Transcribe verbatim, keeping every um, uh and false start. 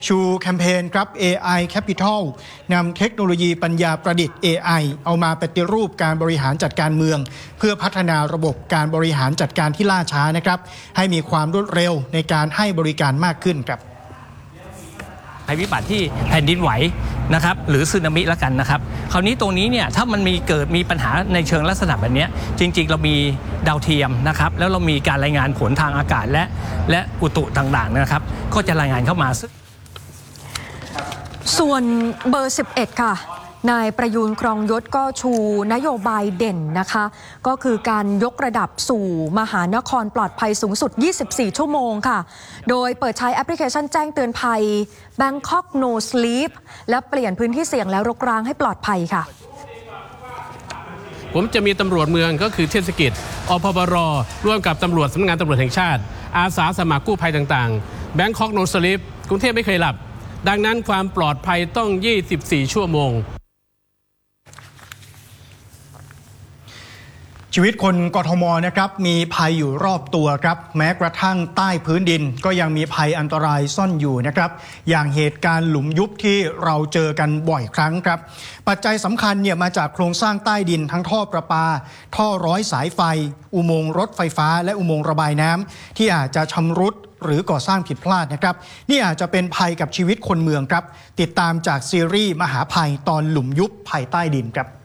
ชูแคมเปญครับ เอ ไอ Capital นำเทคโนโลยีปัญญาประดิษฐ์ เอ ไอ เอามาปฏิรูปการบริหารจัดการเมืองเพื่อพัฒนาระบบการบริหารจัดการที่ล่าช้านะครับให้มีความรวดเร็วในการให้บริการมากขึ้นครับภัยพิบัติที่แผ่นดินไหวนะครับหรือสึนามิละกันนะครับคราวนี้ตรงนี้เนี่ยถ้ามันมีเกิดมีปัญหาในเชิงลักษณะแบบนี้จริงๆเรามีดาวเทียมนะครับแล้วเรามีการรายงานผลทางอากาศและและอุตุต่างๆนะครับก็จะรายงานเข้ามาส่วนเบอร์สิบเอ็ดค่ะนายประยูรครองยศก็ชูนโยบายเด่นนะคะก็คือการยกระดับสู่มหานครปลอดภัยสูงสุดยี่สิบสี่ชั่วโมงค่ะโดยเปิดใช้แอปพลิเคชันแจ้งเตือนภัย Bangkok No Sleep และเปลี่ยนพื้นที่เสี่ยงและรกร้างให้ปลอดภัยค่ะผมจะมีตำรวจเมืองก็คือเทศกิจอพบรร่วมกับตำรวจสำนักงานตำรวจแห่งชาติอาสาสมัครกู้ภัยต่างๆ Bangkok No Sleep กรุงเทพไม่เคยหลับดังนั้นความปลอดภัยต้องยี่สิบสี่ชั่วโมงชีวิตคนกทมนะครับมีภัยอยู่รอบตัวครับแม้กระทั่งใต้พื้นดินก็ยังมีภัยอันตรายซ่อนอยู่นะครับอย่างเหตุการณ์หลุมยุบที่เราเจอกันบ่อยครั้งครับปัจจัยสำคัญเนี่ยมาจากโครงสร้างใต้ดินทั้งท่อประปาท่อร้อยสายไฟอุโมงค์รถไฟฟ้าและอุโมงค์ระบายน้ำที่อาจจะชำรุดหรือก่อสร้างผิดพลาดนะครับนี่อาจจะเป็นภัยกับชีวิตคนเมืองครับติดตามจากซีรีส์มหาภัยตอนหลุมยุบภัยใต้ดินครับ